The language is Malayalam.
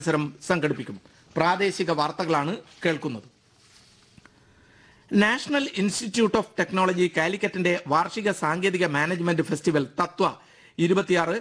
മത്സരം സംഘടിപ്പിക്കും. പ്രാദേശിക വാർത്തകളാണ് കേൾക്കുന്നത്. നാഷണൽ ഇൻസ്റ്റിറ്റ്യൂട്ട് ഓഫ് ടെക്നോളജി കാലിക്കറ്റിന്റെ വാർഷിക സാങ്കേതിക മാനേജ്മെന്റ് ഫെസ്റ്റിവൽ തത്വ 26